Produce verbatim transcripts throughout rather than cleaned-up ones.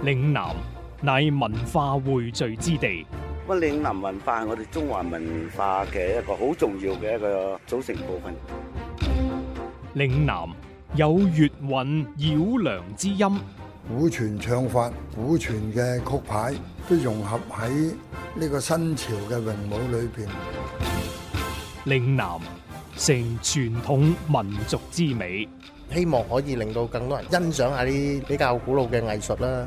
嶺南乃文化匯聚之地， 咁嶺南文化係我哋中華文化嘅一個好重要嘅一個組成部分。 嶺南有粵韻繞梁之音， 古傳唱法、古傳嘅曲牌都融合喺呢個新潮嘅詠舞裏邊。 嶺南成傳統民族之美， 希望可以令到更多人欣賞下啲比較古老嘅藝術啦。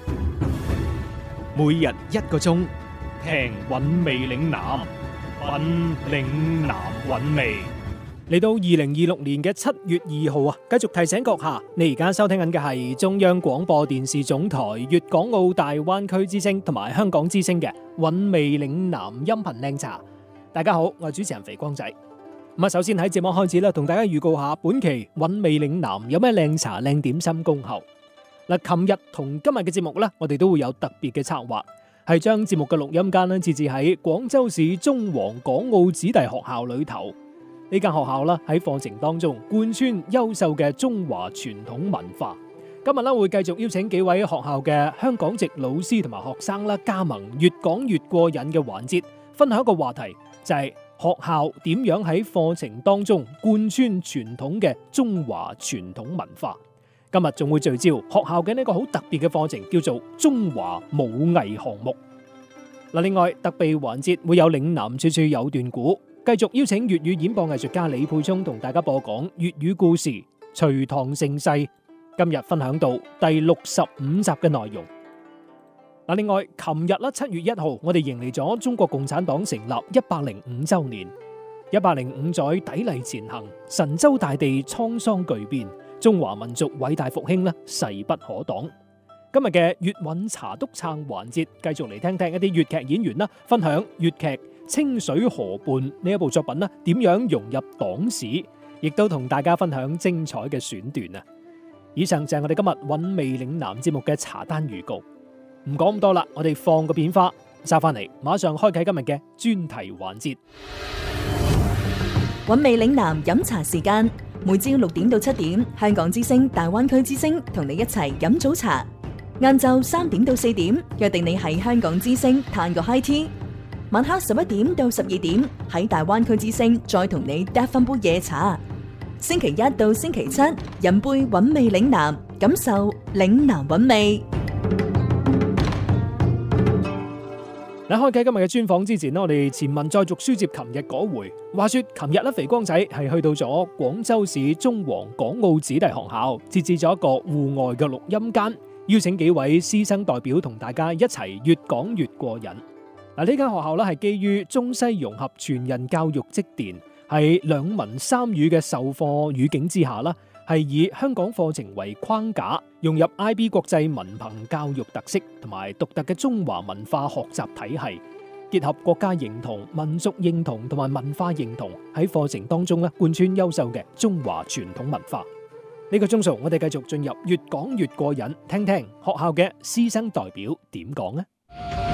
每日一個鐘，聽韻味嶺南，品嶺南韻味。嚟到二零二六年嘅七月二號啊，繼續提醒閣下，你而家收聽緊嘅係中央廣播電視總台粵港澳大灣區之聲同埋香港之聲嘅韻味嶺南音頻靚茶。大家好，我係主持人肥光仔。咁啊，首先喺節目開始啦，同大家預告下本期韻味嶺南有咩靚茶靚點心恭候。嗱，琴日同今日嘅節目呢，我哋都會有特別嘅策劃，係將節目嘅錄音間呢設置喺廣州市中皇港澳子弟學校裏頭。呢間學校啦，喺課程當中貫穿優秀嘅中華傳統文化。今日咧會繼續邀請幾位學校嘅香港籍老師同埋學生啦，加盟越講越過癮嘅環節，分享一個話題，就係學校點樣喺課程當中貫穿傳統嘅中華傳統文化。今日仲會聚焦學校嘅呢個好特別嘅課程，叫做中華武藝項目。嗱，另外特備環節會有嶺南處處有段古。繼續邀請粵語演播藝術家李沛聰同大家播講粵語故事《隋唐盛世》，今日分享到第六十五集嘅內容。嗱，另外，琴日啦，七月一號，我哋迎嚟咗中國共產黨成立一百零五周年，一百零五載砥礪前行，神州大地滄桑巨變，中華民族偉大復興呢勢不可擋。今日嘅粵韻茶篤撐環節，繼續嚟聽聽一啲粵劇演員啦，分享粵劇清水河畔呢一部作品呢點樣融入黨史，亦都同大家分享精彩嘅選段啊！以上就係我哋今日韻味嶺南節目嘅茶單預告。唔講咁多啦，我哋放個片花，收翻嚟，馬上開啟今日嘅專題環節。 韻味嶺南飲茶時間，每朝六點到七點，香港之聲、大灣區之聲同你一齊飲早茶。晏晝三點到四點，約定你喺香港之聲嘆個 high tea。晚黑十一點到十二點，喺大灣區之聲再同你嗒翻杯夜茶。星期一到星期七，飲杯韻味嶺南，感受嶺南韻味。 喺開啟今日嘅專訪之前呢，我哋前文再續書接琴日嗰回。話說琴日咧，肥光仔係去到咗廣州市中皇港澳子弟學校，設置咗一個戶外嘅錄音間，邀請幾位師生代表同大家一齊越講越過癮。嗱，呢間學校咧係基於中西融合全人教育積澱，係兩文三語嘅授課語境之下啦，係以香港課程為框架，融入 I B 國際文憑教育特色同埋獨特嘅中華文化學習體系，結合國家認同、民族認同同埋文化認同，喺課程當中咧貫穿優秀嘅中華傳統文化。呢個鐘數，我哋繼續進入越講越過癮，聽聽學校嘅師生代表點講呢？